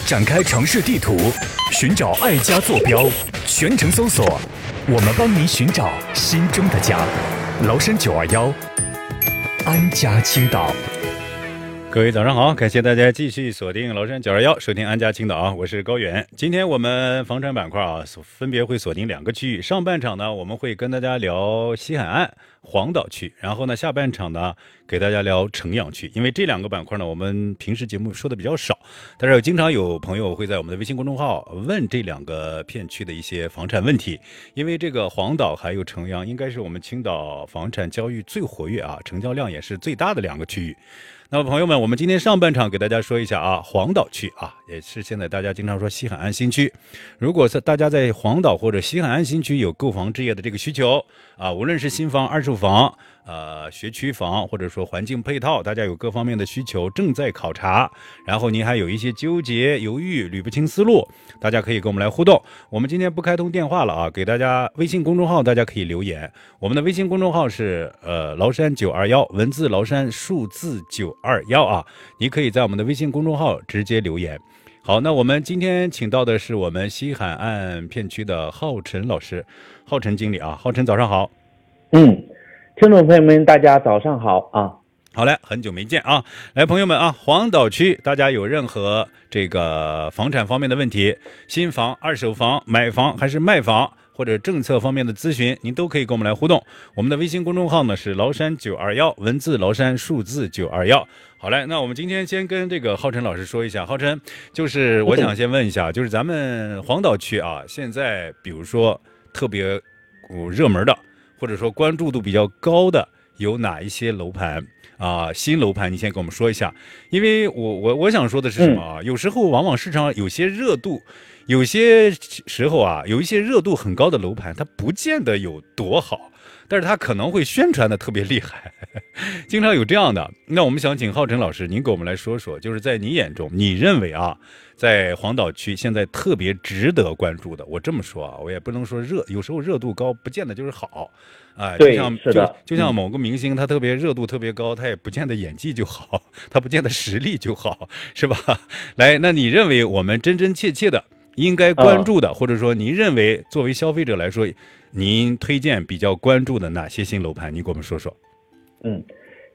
展开城市地图，寻找爱家坐标，全程搜索，我们帮您寻找心中的家。崂山921，安家青岛。 各位早上好，感谢大家继续锁定崂山921，收听安家青岛啊，我是高远。今天我们房产板块啊，分别会锁定2个区域。上半场呢，我们会跟大家聊西海岸黄岛区，然后呢，下半场呢，给大家聊城阳区。因为这2个板块呢，我们平时节目说的比较少，但是经常有朋友会在我们的微信公众号问这2个片区的一些房产问题。因为这个黄岛还有城阳，应该是我们青岛房产交易最活跃啊，成交量也是最大的2个区域。那么朋友们，我们今天上半场给大家说一下啊，黄岛区啊，也是现在大家经常说西海岸新区。如果是大家在黄岛或者西海岸新区有购房置业的这个需求啊，无论是新房、二手房、学区房，或者说环境配套，大家有各方面的需求正在考察，然后您还有一些纠结、犹豫、捋不清思路，大家可以跟我们来互动。我们今天不开通电话了啊，给大家微信公众号大家可以留言。我们的微信公众号是崂山921，文字崂山，数字921啊，你可以在我们的微信公众号直接留言。好，那我们今天请到的是我们西海岸片区的浩辰老师，浩辰经理啊，浩辰早上好。 听众朋友们大家早上好啊。 好嘞，很久没见啊。来朋友们啊，黄岛区大家有任何这个房产方面的问题，新房、二手房、买房还是卖房，或者政策方面的咨询，您都可以跟我们来互动。我们的微信公众号呢是崂山921，文字崂山，数字921。好嘞，那我们今天先跟这个浩辰老师说一下。浩辰，就是我想先问一下，就是咱们黄岛区啊，现在比如说特别热门的，或者说关注度比较高的有哪一些楼盘啊？新楼盘你先给我们说一下。因为我想说的是什么啊？有时候往往市场上有些热度，有些时候啊，有一些热度很高的楼盘，它不见得有多好，但是它可能会宣传的特别厉害，经常有这样的。那我们想请浩辰老师，您给我们来说说，就是在你眼中，你认为啊，在黄岛区现在特别值得关注的，我这么说啊，我也不能说热，有时候热度高不见得就是好啊。 对，是的， 就像某个明星，他特别热度特别高，他也不见得演技就好，他不见得实力就好，是吧？来，那你认为我们真真切切的应该关注的，或者说您认为作为消费者来说，您推荐比较关注的哪些新楼盘，你给我们说说。